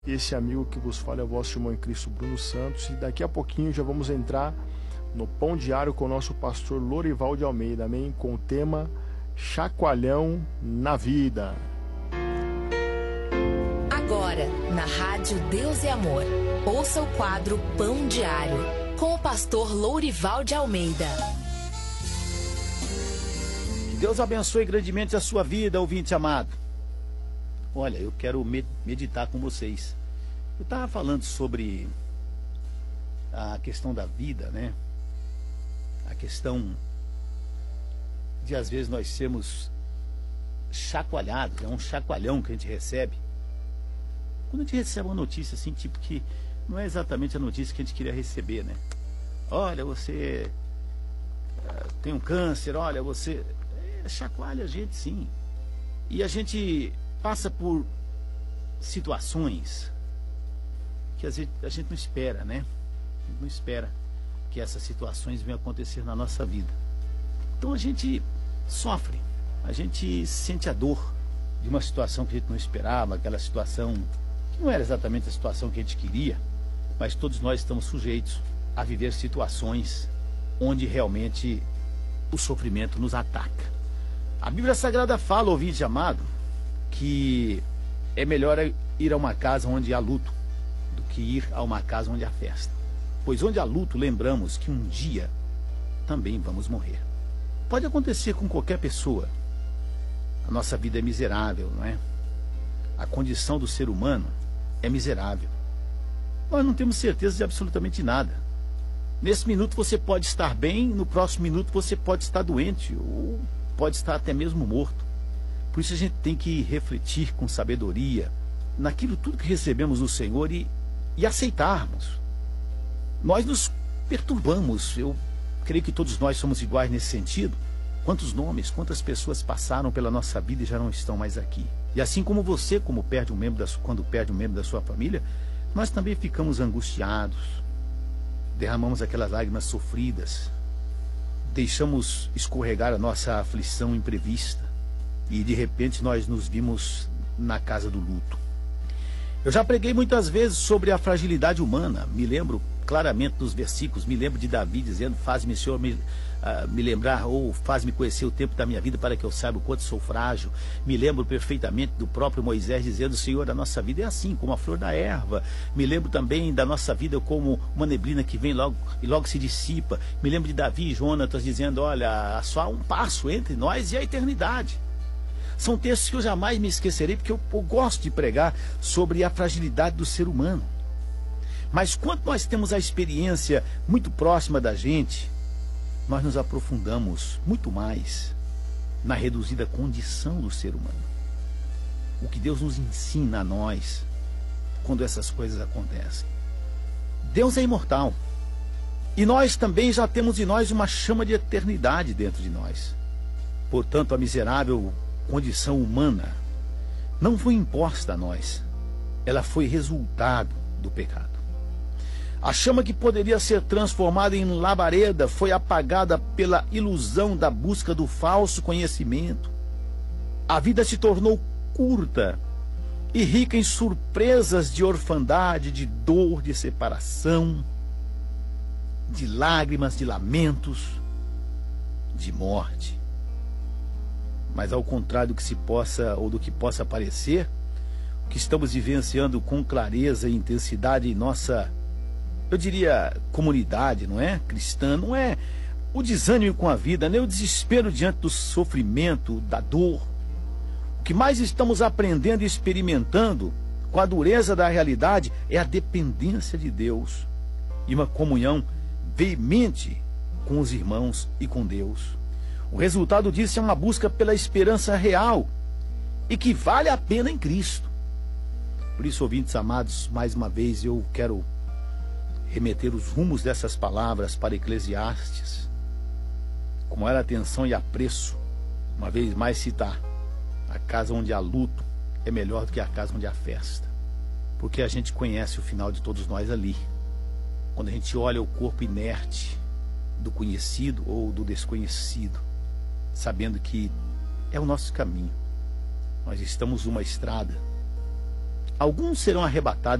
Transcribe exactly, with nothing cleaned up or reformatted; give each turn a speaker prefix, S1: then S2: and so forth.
S1: Esse amigo que vos fala é o vosso irmão em Cristo, Bruno Santos, e daqui a pouquinho já vamos entrar no Pão Diário com o nosso pastor Lorival de Almeida, amém? Com o tema Chacoalhão na Vida.
S2: Agora, na Rádio Deus e Amor, ouça o quadro Pão Diário, com o pastor Lorival de Almeida.
S3: Que Deus abençoe grandemente a sua vida, ouvinte amado. Olha, eu quero meditar com vocês. Eu estava falando sobre a questão da vida, né? A questão de às vezes nós sermos chacoalhados, é um chacoalhão que a gente recebe. Quando a gente recebe uma notícia assim, tipo que não é exatamente a notícia que a gente queria receber, né? Olha, você uh, tem um câncer, olha, você... É, chacoalha a gente, sim. E a gente passa por situações que a gente, a gente não espera, né? A gente não espera que essas situações venham acontecer na nossa vida. Então a gente sofre, a gente sente a dor de uma situação que a gente não esperava, aquela situação que não era exatamente a situação que a gente queria, mas todos nós estamos sujeitos a viver situações onde realmente o sofrimento nos ataca. A Bíblia Sagrada fala, ouvinte amado, que é melhor ir a uma casa onde há luto do que ir a uma casa onde há festa. Pois onde há luto, lembramos que um dia também vamos morrer. Pode acontecer com qualquer pessoa. A nossa vida é miserável, não é? A condição do ser humano é miserável. Nós não temos certeza de absolutamente nada. Nesse minuto você pode estar bem, no próximo minuto você pode estar doente, ou pode estar até mesmo morto. Por isso a gente tem que refletir com sabedoria naquilo tudo que recebemos do Senhor e, e aceitarmos. Nós nos perturbamos, eu creio que todos nós somos iguais nesse sentido. Quantos nomes, quantas pessoas passaram pela nossa vida e já não estão mais aqui. E assim como você, como perde um membro da, quando perde um membro da sua família, nós também ficamos angustiados, derramamos aquelas lágrimas sofridas, deixamos escorregar a nossa aflição imprevista. E de repente nós nos vimos na casa do luto. Eu já preguei muitas vezes sobre a fragilidade humana. Me lembro claramente dos versículos. Me lembro de Davi dizendo: faz-me, Senhor, me, uh, me lembrar, ou faz-me conhecer o tempo da minha vida para que eu saiba o quanto sou frágil. Me lembro perfeitamente do próprio Moisés dizendo: Senhor, a nossa vida é assim, como a flor da erva. Me lembro também da nossa vida como uma neblina que vem logo e logo se dissipa. Me lembro de Davi e Jonatas dizendo: olha, só há um passo entre nós e a eternidade. São textos que eu jamais me esquecerei, porque eu, eu gosto de pregar sobre a fragilidade do ser humano. Mas quando nós temos a experiência muito próxima da gente, nós nos aprofundamos muito mais na reduzida condição do ser humano. O que Deus nos ensina a nós quando essas coisas acontecem. Deus é imortal. E nós também já temos em nós uma chama de eternidade dentro de nós. Portanto, a miserável condição humana não foi imposta a nós, ela foi resultado do pecado. A chama que poderia ser transformada em labareda foi apagada pela ilusão da busca do falso conhecimento. A vida se tornou curta e rica em surpresas de orfandade, de dor, de separação, de lágrimas, de lamentos, de morte. Mas ao contrário do que se possa ou do que possa parecer, o que estamos vivenciando com clareza e intensidade em nossa, eu diria, comunidade, não é? Cristã, não é o desânimo com a vida, nem o desespero diante do sofrimento, da dor. O que mais estamos aprendendo e experimentando com a dureza da realidade é a dependência de Deus e uma comunhão veemente com os irmãos e com Deus. O resultado disso é uma busca pela esperança real e que vale a pena em Cristo. Por isso, ouvintes amados, mais uma vez eu quero remeter os rumos dessas palavras para Eclesiastes, com maior atenção e apreço, uma vez mais citar: a casa onde há luto é melhor do que a casa onde há festa, porque a gente conhece o final de todos nós ali. Quando a gente olha o corpo inerte do conhecido ou do desconhecido, sabendo que é o nosso caminho, nós estamos numa estrada alguns serão arrebatados